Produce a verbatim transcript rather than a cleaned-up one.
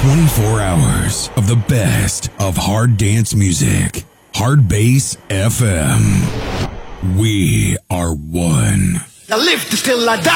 twenty-four hours of the best of hard dance music. Hard Bass F M. We are one. Now live till I die.